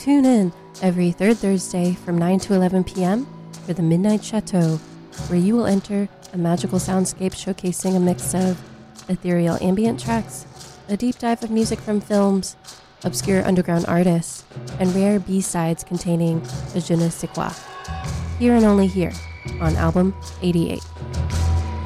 Tune in every third Thursday from 9 to 11 p.m. for the Midnight Chateau, where you will enter a magical soundscape showcasing a mix of ethereal ambient tracks, a deep dive of music from films, obscure underground artists, and rare B-sides containing the je ne sais quoi. Here and only here on Album 88.